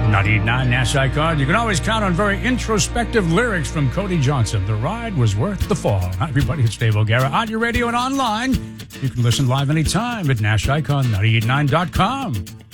98.9 Nash Icon. You can always count on very introspective lyrics from Cody Johnson. The ride was worth the fall. Hi, everybody. It's Dave O'Gara on your radio and online. You can listen live anytime at NashIcon989.com.